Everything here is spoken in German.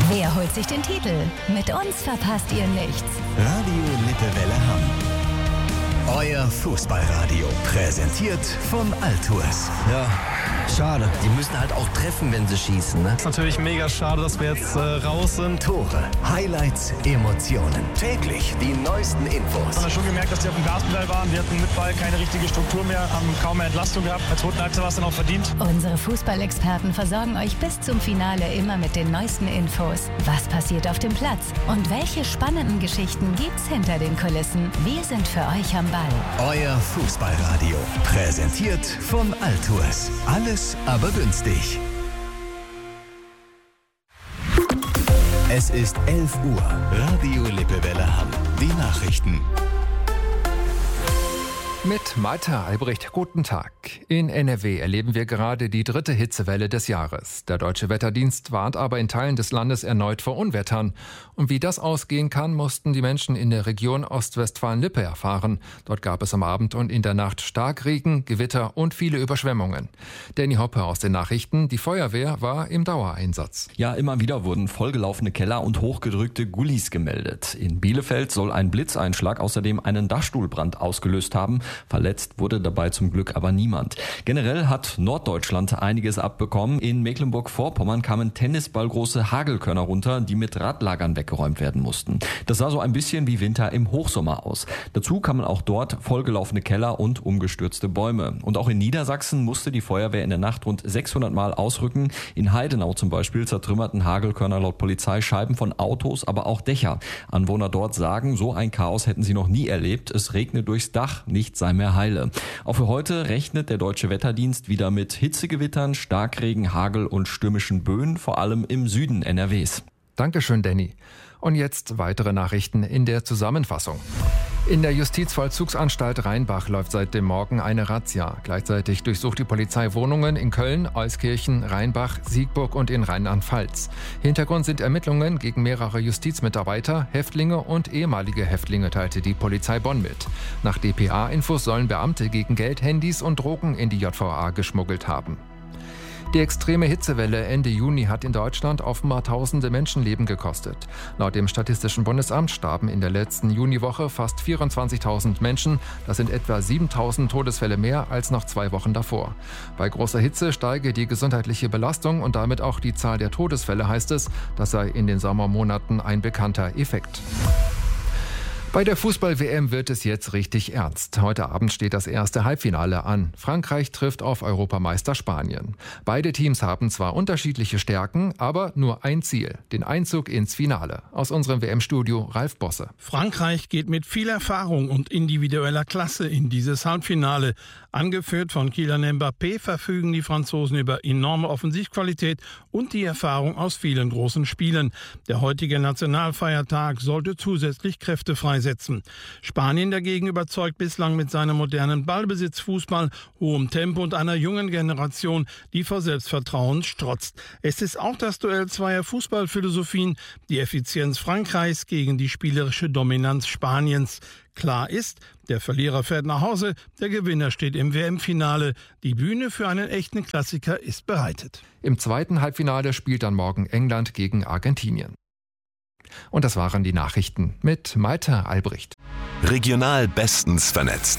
Wer holt sich den Titel? Mit uns verpasst ihr nichts. Radio Lippewelle Hamm. Euer Fußballradio. Präsentiert von Altours. Ja, schade. Die müssen halt auch treffen, wenn sie schießen, ne? Ist natürlich mega schade, dass wir jetzt raus sind. Tore, Highlights, Emotionen. Täglich die neuesten Infos. Man hat schon gemerkt, dass die auf dem Gaspedal waren. Wir hatten mit Ball keine richtige Struktur mehr, haben kaum mehr Entlastung gehabt. Als roten Achse war es dann auch verdient. Unsere Fußballexperten versorgen euch bis zum Finale immer mit den neuesten Infos. Was passiert auf dem Platz? Und welche spannenden Geschichten gibt's hinter den Kulissen? Wir sind für euch am Ball. Euer Fußballradio. Präsentiert von Altours. Alles aber günstig. Es ist 11 Uhr. Radio Lippewelle Hamm. Die Nachrichten. Mit Malte Albrecht, guten Tag. In NRW erleben wir gerade die 3. Hitzewelle des Jahres. Der Deutsche Wetterdienst warnt aber in Teilen des Landes erneut vor Unwettern. Und wie das ausgehen kann, mussten die Menschen in der Region Ostwestfalen-Lippe erfahren. Dort gab es am Abend und in der Nacht Starkregen, Gewitter und viele Überschwemmungen. Danny Hoppe aus den Nachrichten. Die Feuerwehr war im Dauereinsatz. Ja, immer wieder wurden vollgelaufene Keller und hochgedrückte Gullis gemeldet. In Bielefeld soll ein Blitzeinschlag außerdem einen Dachstuhlbrand ausgelöst haben. Verletzt wurde dabei zum Glück aber niemand. Generell hat Norddeutschland einiges abbekommen. In Mecklenburg-Vorpommern kamen tennisballgroße Hagelkörner runter, die mit Radlagern weggeräumt werden mussten. Das sah so ein bisschen wie Winter im Hochsommer aus. Dazu kamen auch dort vollgelaufene Keller und umgestürzte Bäume. Und auch in Niedersachsen musste die Feuerwehr in der Nacht rund 600 Mal ausrücken. In Heidenau zum Beispiel zertrümmerten Hagelkörner laut Polizei Scheiben von Autos, aber auch Dächer. Anwohner dort sagen, so ein Chaos hätten sie noch nie erlebt. Es regne durchs Dach, nichts sei mehr heile. Auch für heute rechnet der Deutsche Wetterdienst wieder mit Hitzegewittern, Starkregen, Hagel und stürmischen Böen, vor allem im Süden NRWs. Dankeschön, Danny. Und jetzt weitere Nachrichten in der Zusammenfassung. In der Justizvollzugsanstalt Rheinbach läuft seit dem Morgen eine Razzia. Gleichzeitig durchsucht die Polizei Wohnungen in Köln, Euskirchen, Rheinbach, Siegburg und in Rheinland-Pfalz. Hintergrund sind Ermittlungen gegen mehrere Justizmitarbeiter, Häftlinge und ehemalige Häftlinge, teilte die Polizei Bonn mit. Nach dpa-Infos sollen Beamte gegen Geld, Handys und Drogen in die JVA geschmuggelt haben. Die extreme Hitzewelle Ende Juni hat in Deutschland offenbar tausende Menschenleben gekostet. Laut dem Statistischen Bundesamt starben in der letzten Juniwoche fast 24.000 Menschen. Das sind etwa 7.000 Todesfälle mehr als noch 2 Wochen davor. Bei großer Hitze steige die gesundheitliche Belastung und damit auch die Zahl der Todesfälle, heißt es. Das sei in den Sommermonaten ein bekannter Effekt. Bei der Fußball-WM wird es jetzt richtig ernst. Heute Abend steht das erste Halbfinale an. Frankreich trifft auf Europameister Spanien. Beide Teams haben zwar unterschiedliche Stärken, aber nur ein Ziel: den Einzug ins Finale. Aus unserem WM-Studio Ralf Bosse. Frankreich geht mit viel Erfahrung und individueller Klasse in dieses Halbfinale. Angeführt von Kylian Mbappé verfügen die Franzosen über enorme Offensivqualität und die Erfahrung aus vielen großen Spielen. Der heutige Nationalfeiertag sollte zusätzlich Kräfte freisetzen. Spanien dagegen überzeugt bislang mit seinem modernen Ballbesitzfußball, hohem Tempo und einer jungen Generation, die vor Selbstvertrauen strotzt. Es ist auch das Duell zweier Fußballphilosophien, die Effizienz Frankreichs gegen die spielerische Dominanz Spaniens. Klar ist, der Verlierer fährt nach Hause, der Gewinner steht im WM-Finale. Die Bühne für einen echten Klassiker ist bereitet. Im zweiten Halbfinale spielt dann morgen England gegen Argentinien. Und das waren die Nachrichten mit Malte Albrecht. Regional bestens vernetzt.